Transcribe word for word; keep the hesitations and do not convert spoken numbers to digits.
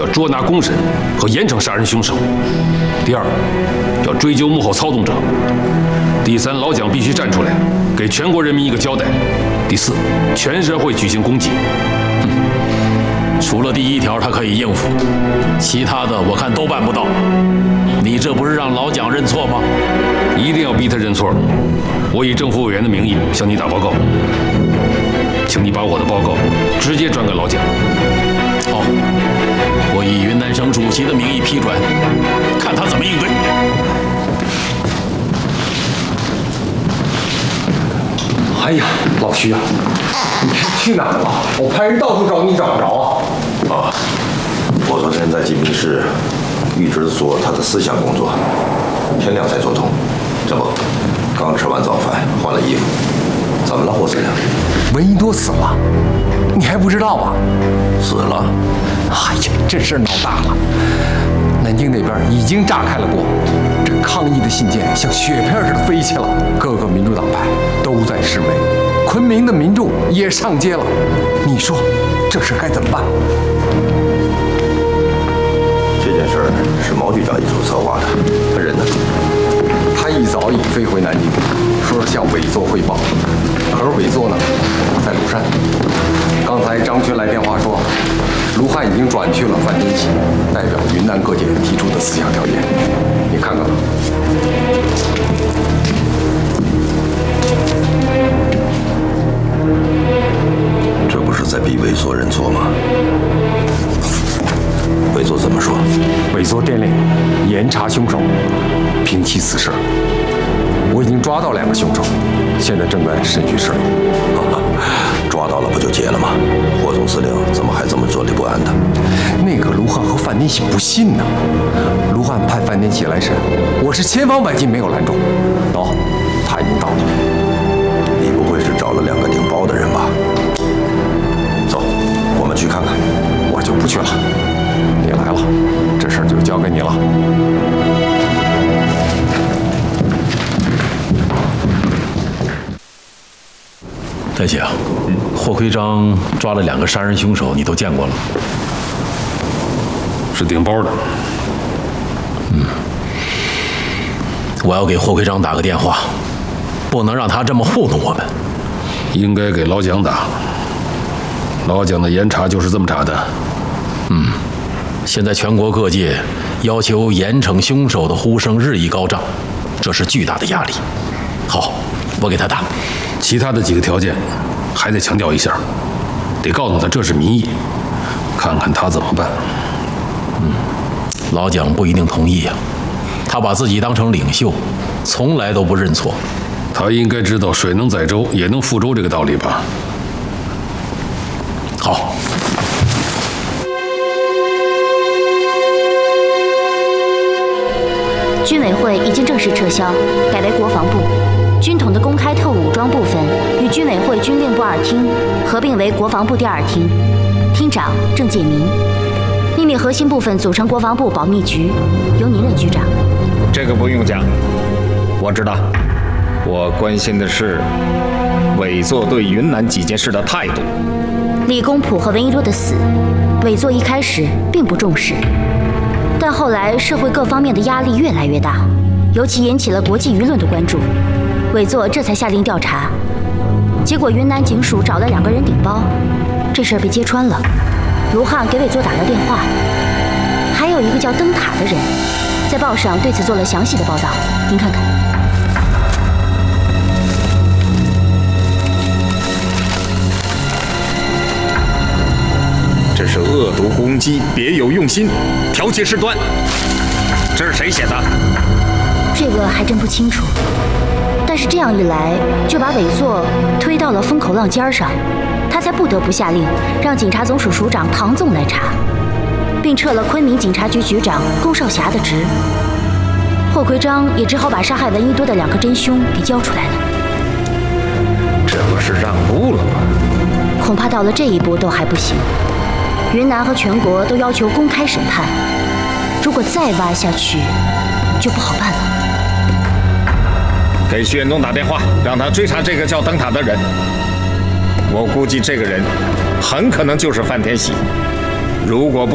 捉拿公审和严惩杀人凶手；第二，要追究幕后操纵者；第三，老蒋必须站出来，给全国人民一个交代；第四，全社会举行公祭。 哼，除了第一条他可以应付，其他的我看都办不到。你这不是让老蒋认错吗？ 一定要逼他认错。我以政府委员的名义向你打报告，请你把我的报告直接转给老蒋。 好，我以云南省主席的名义批转，看他怎么应对。 哎呀，老徐啊，你是去哪儿了？我派人到处找你，找不着啊！ 啊，我昨天在集明市一直做他的思想工作，天亮才做通。这不，刚吃完早饭，换了衣服。怎么了，霍司令？ 闻一多死了，你还不知道吧？ 死了？ 哎呀，这事儿闹大了。南京那边已经炸开了锅，这抗议的信件像雪片似的飞起了，各个民主党派都在示威，昆明的民众也上街了。你说这事该怎么办？ 这件事儿是毛局长一手策划的，他人呢？ 他一早已飞回南京，说是向委座汇报。可是委座呢，在庐山。刚才张群来电话说，卢汉已经转去了范天喜，代表云南各界提出的思想条件。你看看吧。 这不是在逼委座认错吗？委座怎么说？ 委座电令严查凶手，平息此事。我已经抓到两个凶手，现在正在审讯室里。 抓到了不就结了吗？霍总司令怎么还这么坐立不安的？ 那个卢汉和范天喜不信呢。卢汉派范天喜来审，我是千方百计没有拦住。喏，他已经到了。 你不会是找了两个顶包的人吧？走，我们去看看。 我就不去了。你来了，这事儿就交给你了。 太姐啊，霍奎章抓了两个杀人凶手，你都见过了？ 是顶包的。 嗯，我要给霍奎章打个电话，不能让他这么糊弄我们。 应该给老蒋打。老蒋的严查就是这么查的。 嗯，现在全国各界要求严惩凶手的呼声日益高涨，这是巨大的压力。好，我给他打。 其他的几个条件还得强调一下，得告诉他这是民意，看看他怎么办。 嗯，老蒋不一定同意呀、啊，他把自己当成领袖，从来都不认错。 他应该知道水能载舟也能覆舟这个道理吧？ 好。 军委会已经正式撤销，改为国防部。军统的公开特务武装部分与军委会军令部二厅合并为国防部第二厅，厅长郑介民。秘密核心部分组成国防部保密局，由您任局长。 这个不用讲，我知道。我关心的是委座对云南几件事的态度。 李公朴和闻一多的死，委座一开始并不重视，但后来社会各方面的压力越来越大，尤其引起了国际舆论的关注。委座这才下令调查，结果云南警署找了两个人顶包，这事儿被揭穿了。卢汉给委座打了电话，还有一个叫灯塔的人，在报上对此做了详细的报道，您看看。 这是恶毒攻击，别有用心，挑起事端。这是谁写的？ 这个还真不清楚。但是这样一来，就把委座推到了风口浪尖上，他才不得不下令让警察总署署长唐纵来查，并撤了昆明警察局局长龚少侠的职。霍奎章也只好把杀害闻一多的两个真凶给交出来了。 这不是让步了吗？ 恐怕到了这一步都还不行。云南和全国都要求公开审判，如果再挖下去，就不好办了。 给徐远东打电话，让他追查这个叫灯塔的人。我估计这个人很可能就是范天喜，如果不